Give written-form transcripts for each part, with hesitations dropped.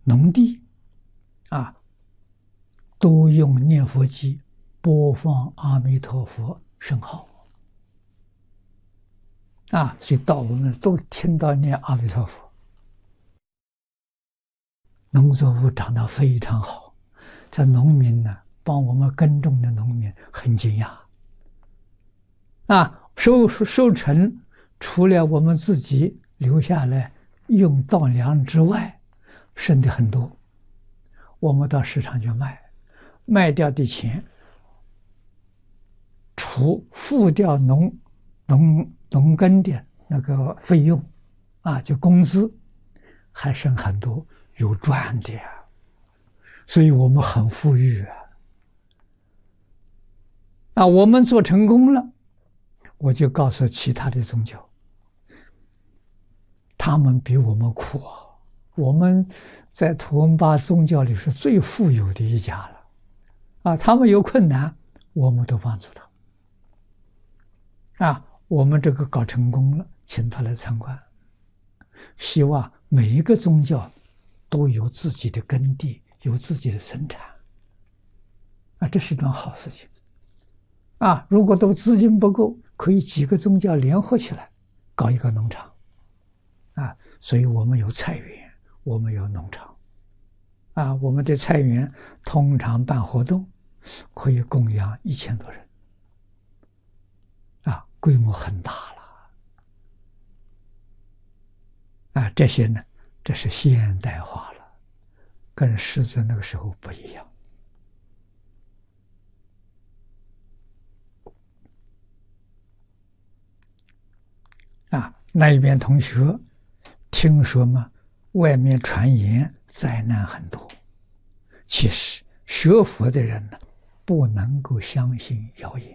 农地啊，都用念佛机播放阿弥陀佛圣号啊，所以到我们都听到念阿弥陀佛，农作物长得非常好。这农民呢，帮我们耕种的农民很惊讶啊，收成除了我们自己留下来用稻粮之外，剩的很多，我们到市场去卖，卖掉的钱除付掉农耕的那个费用啊，就工资，还剩很多，有赚的呀。所以我们很富裕啊！我们做成功了，我就告诉其他的宗教，他们比我们苦啊！我们在图文巴宗教里是最富有的一家了啊！他们有困难，我们都帮助他啊！我们这个搞成功了，请他来参观，希望每一个宗教都有自己的耕地，有自己的生产啊，这是一桩好事情啊！如果都资金不够，可以几个宗教联合起来搞一个农场啊！所以我们有菜园，我们有农场啊！我们的菜园通常办活动可以供养1000多人啊，规模很大了啊！这些呢，这是现代化了，跟狮子那个时候不一样啊。那一边同学听说嘛，外面传言灾难很多，其实学佛的人呢，不能够相信谣言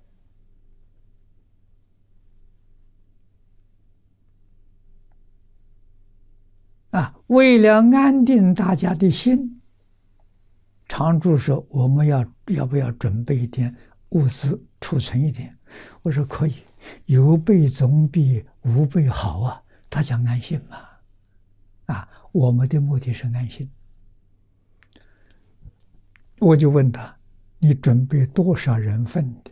啊。为了安定大家的心，常住说我们要不要准备一点物资储存一点？我说可以，有备总比无备好啊，大家安心嘛。啊，我们的目的是安心。我就问他，你准备多少人份的？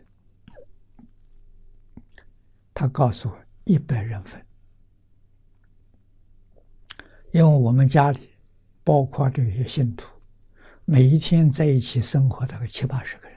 他告诉我100人份。因为我们家里包括这些信徒，每一天在一起生活大概70、80个人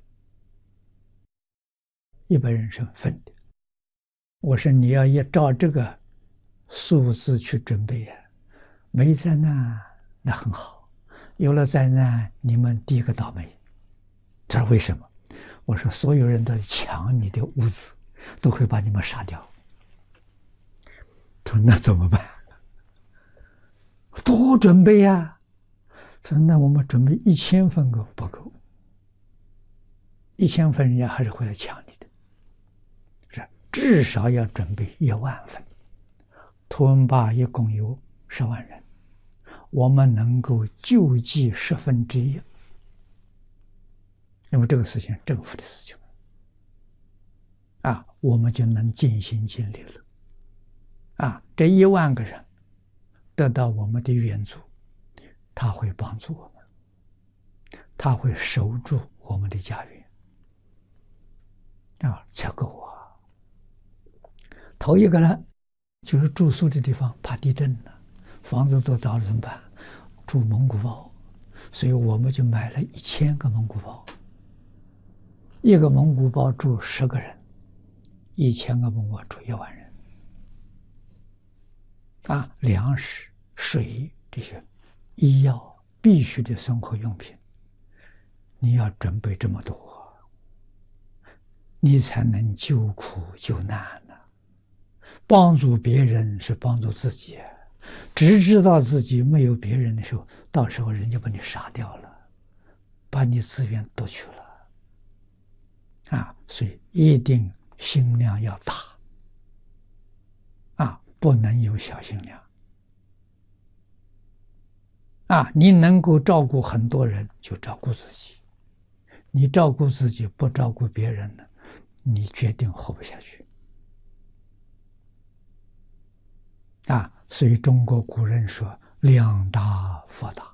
，100人份的。我说你要照这个数字去准备啊，没灾难那很好，有了灾难你们第一个倒霉。他说为什么？我说所有人都抢你的物资，都会把你们杀掉。他说那怎么办？多准备呀！说那我们准备1000份不够，1000份人家还是会来抢你的，是至少要准备1万份。图文巴一共有10万人，我们能够救济1/10，因为这个事情政府的事情啊，我们就能尽心尽力了啊！这1万个人得到我们的援助，他会帮助我们，他会守住我们的家园啊，才够啊！头一个呢，就是住宿的地方怕地震了，房子都倒了怎么办？住蒙古包，所以我们就买了1000个蒙古包，一个蒙古包住10个人，1000个蒙古包住1万人。啊，粮食、水这些医药必须的生活用品，你要准备这么多，你才能救苦救难呢。帮助别人是帮助自己，只知道自己没有别人的时候，到时候人家把你杀掉了，把你资源夺去了。啊，所以一定心量要大。啊，不能有小心量啊！你能够照顾很多人，就照顾自己。你照顾自己，不照顾别人呢，你决定活不下去啊！所以中国古人说：“ 量大福大。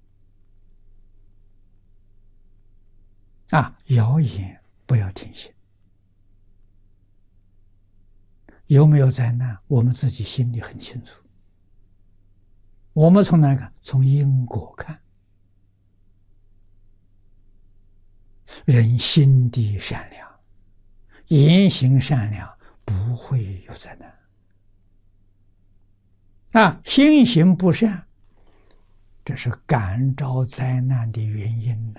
谣言不要听信。有没有灾难，我们自己心里很清楚。我们从哪看？从因果看。人心地善良，言行善良，不会有灾难。心行不善，这是感召灾难的原因呢。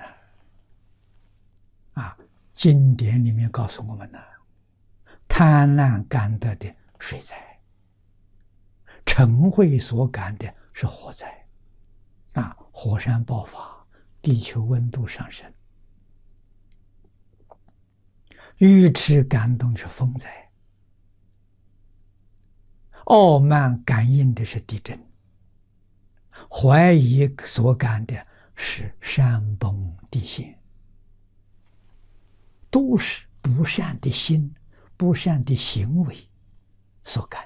经典里面告诉我们呢，贪婪感得的水灾，嗔恚所感的是火灾。火山爆发，地球温度上升。愚痴感动的是风灾，傲慢感应的是地震，怀疑所感的是山崩地陷，都是不善的心、不善的行为所感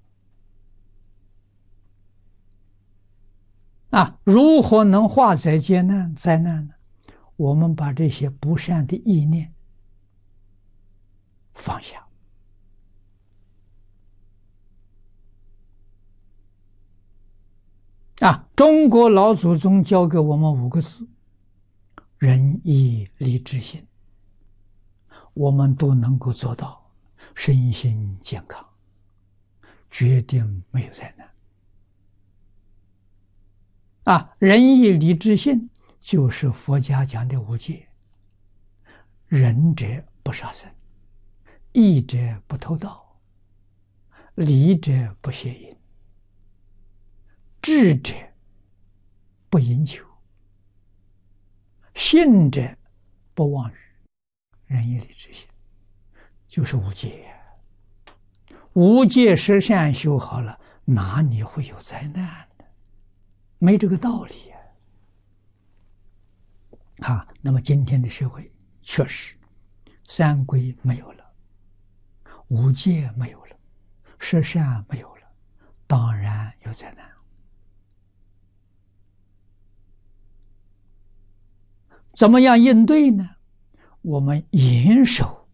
的。如何能化解灾难呢？我们把这些不善的意念放下。中国老祖宗教给我们5个字：仁义礼智信。我们都能够做到，身心健康，决定没有灾难。仁义礼智信就是佛家讲的5戒：仁者不杀生，义者不偷盗，礼者不邪淫，智者不淫求，信者不妄语。仁义礼智信就是5戒。5戒十善修好了，哪里会有灾难呢？没这个道理那么今天的社会确实三规没有了，5戒没有了，十善没有了，当然有灾难。怎么样应对呢？我们严守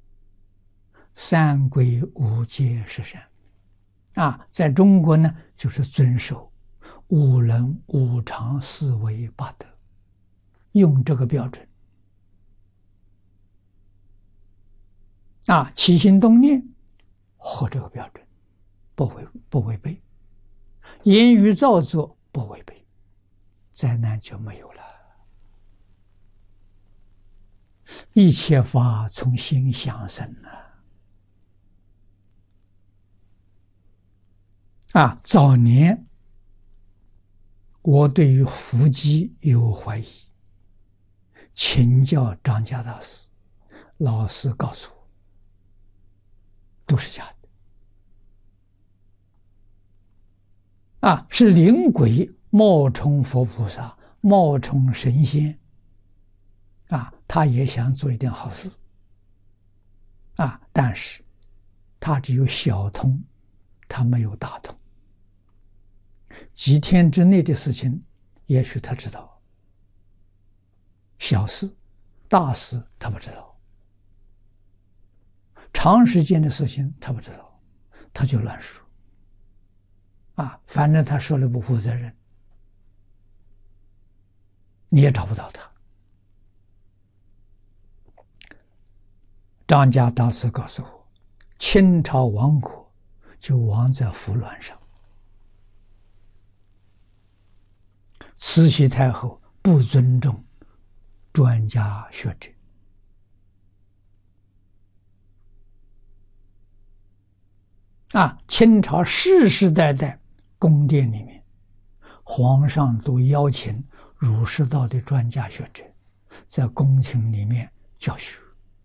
三规5戒十善在中国呢，就是遵守5伦5常4维8德，用这个标准起心动念合这个标准，不违背，言语造作不违背，灾难就没有了。一切法从心想生早年我对于伏击有怀疑，请教张家大师，老师告诉我都是假的是灵鬼冒充佛菩萨，冒充神仙他也想做一点好事但是他只有小通，他没有大通。几天之内的事情也许他知道，小事大事他不知道，长时间的事情他不知道，他就乱说反正他说了不负责任，你也找不到他。张家大师告诉我，清朝亡国就亡在服乱上。慈禧太后不尊重专家学者清朝世世代代宫殿里面，皇上都邀请儒释道的专家学者在宫廷里面教学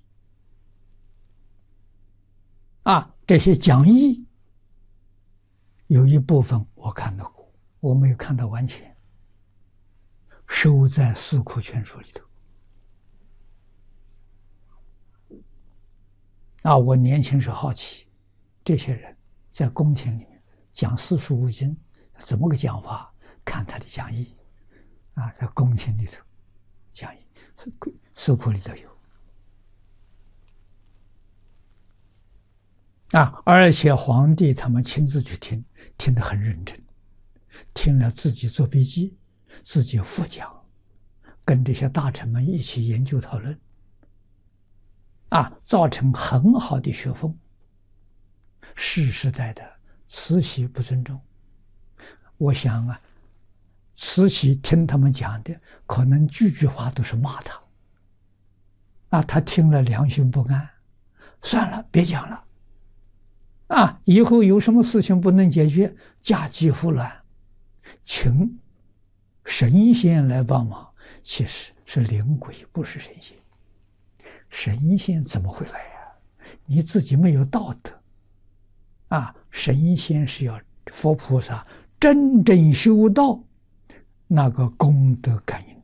这些讲义有一部分我看到过，我没有看到完全，收在《四库全书》里头我年轻时好奇，这些人在宫廷里面讲四书五经怎么个讲法， 看他的讲义啊，在公卿里头讲义，书库里头有啊，而且皇帝他们亲自去听，听得很认真，听了自己做笔记，自己复讲，跟这些大臣们一起研究讨论，啊，造成很好的学风。世世代的慈禧不尊重，我想啊，慈禧听他们讲的，可能句句话都是骂他，啊，他听了良心不安，算了，别讲了。啊，以后有什么事情不能解决，嫁鸡服卵，请神仙来帮忙，其实是灵鬼，不是神仙。神仙怎么会来呀？你自己没有道德啊！神仙是要佛菩萨真正修道，那个功德感应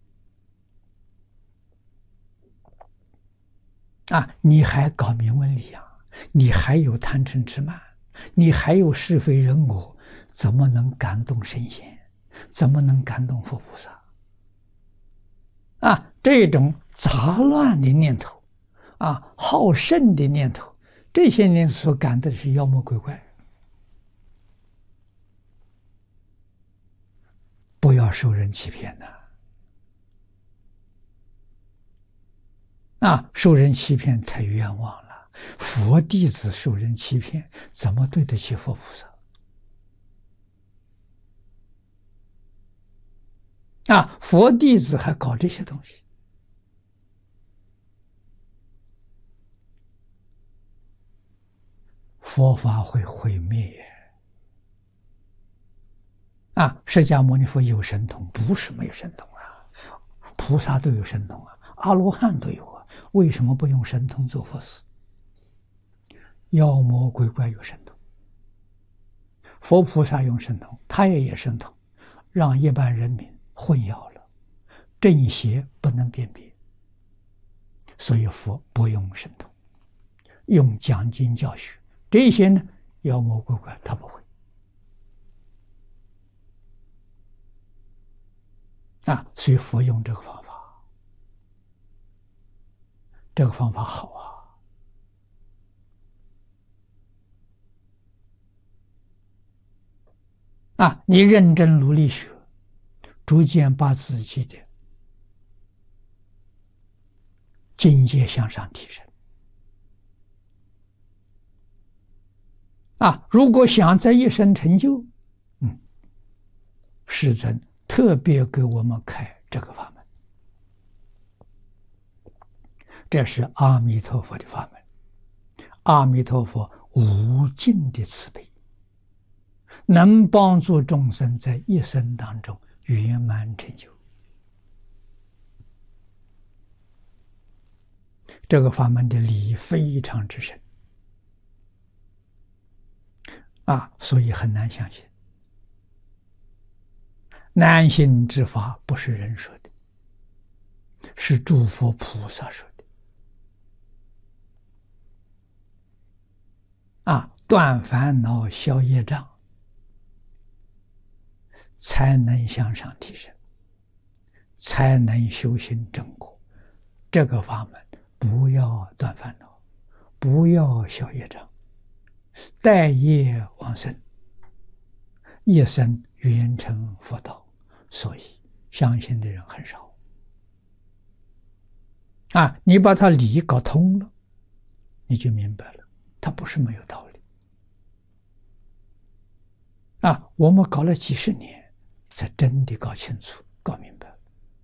的啊！你还搞名闻利养，你还有贪嗔痴慢，你还有是非人我，怎么能感动神仙？怎么能感动佛菩萨？啊，这种杂乱的念头，啊，好胜的念头，这些年所感的是妖魔鬼怪。不要受人欺骗呐！啊，受人欺骗太冤枉了。佛弟子受人欺骗，怎么对得起佛菩萨？啊，佛弟子还搞这些东西，佛法会毁灭。啊，释迦牟尼佛有神通，不是没有神通啊，菩萨都有神通啊，阿罗汉都有啊，为什么不用神通做佛事？妖魔鬼怪有神通，佛菩萨用神通，他也有神通，让一般人民混淆了，正邪不能辨别，所以佛不用神通，用讲经教学，这些呢，妖魔鬼怪他不会。啊，所以佛用这个方法，这个方法好啊！啊，你认真努力学，逐渐把自己的境界向上提升。啊，如果想在一生成就，世尊特别给我们开这个法门，这是阿弥陀佛的法门。阿弥陀佛无尽的慈悲，能帮助众生在一生当中圆满成就。这个法门的理非常之深啊，所以很难相信。难信之法不是人说的，是诸佛菩萨说的。啊，断烦恼消业障，才能向上提升，才能修行正果。这个法门不要断烦恼，不要消业障，待业往生，一生圆成佛道。所以相信的人很少啊！你把它理搞通了，你就明白了，它不是没有道理啊！我们搞了几十年，才真的搞清楚、搞明白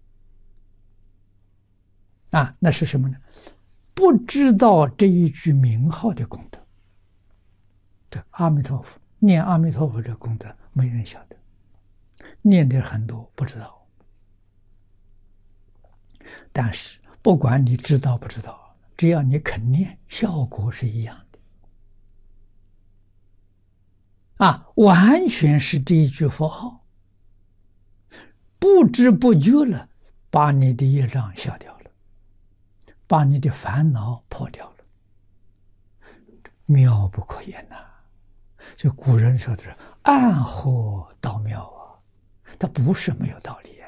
啊！那是什么呢？不知道这一句名号的功德。这阿弥陀佛，念阿弥陀佛这功德，没人晓得。念的很多不知道，但是不管你知道不知道，只要你肯念，效果是一样的啊！完全是这一句佛号，不知不觉了，把你的业障消掉了，把你的烦恼破掉了，妙不可言呐！就古人说的是暗合道妙啊。 它不是没有道理。